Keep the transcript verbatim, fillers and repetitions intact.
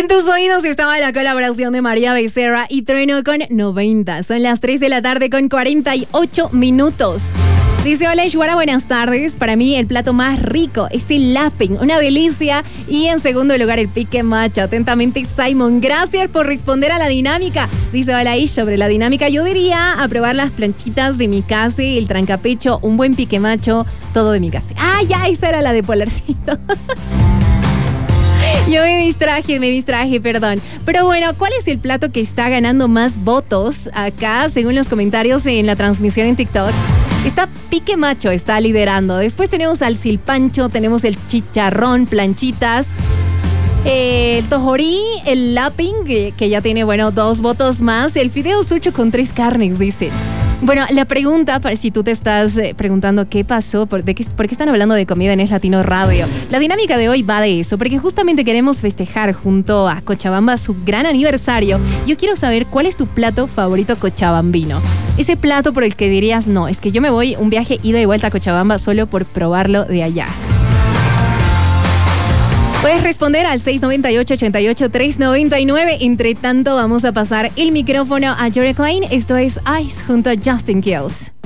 En tus oídos estaba la colaboración de María Becerra y Trueno con noventa. Son las tres de la tarde con cuarenta y ocho minutos. Dice, hola Ishwara, buenas tardes. Para mí el plato más rico es el lapping, una delicia. Y en segundo lugar el pique macho. Atentamente Simon, gracias por responder a la dinámica. Dice, hola Ish, sobre la dinámica yo diría a probar las planchitas de mi casa, el trancapecho, un buen pique macho, todo de mi casa. Ah, ya, esa era la de Polarcito. Yo me distraje, me distraje, perdón. Pero bueno, ¿cuál es el plato que está ganando más votos acá, según los comentarios en la transmisión en TikTok? Está pique macho, está liderando. Después tenemos al silpancho, tenemos el chicharrón, planchitas, eh, el tojorí, el lapping, que, que ya tiene, bueno, dos votos más. El fideo sucho con tres carnes, dice. Bueno, la pregunta, si tú te estás preguntando qué pasó, por, de qué, por qué están hablando de comida en Es Latino Radio, la dinámica de hoy va de eso, porque justamente queremos festejar junto a Cochabamba su gran aniversario. Yo quiero saber cuál es tu plato favorito cochabambino. Ese plato por el que dirías, no, es que yo me voy un viaje ida y vuelta a Cochabamba solo por probarlo de allá. Puedes responder al seis nueve ocho, ocho ocho, tres nueve nueve. Entre tanto, vamos a pasar el micrófono a Jory Klein. Esto es Ice junto a Justin Kills.